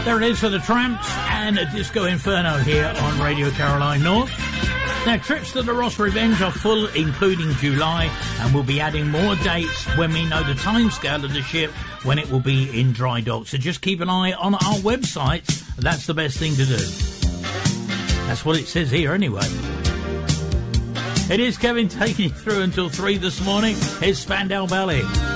There it is for the Tramps and a Disco Inferno here on Radio Caroline North. Now, trips to the Ross Revenge are full, including July, and we'll be adding more dates when we know the timescale of the ship when it will be in dry dock. So just keep an eye on our websites. That's the best thing to do. That's what it says here anyway. It is Kevin taking you through until 3 this morning. Here's Spandau Ballet.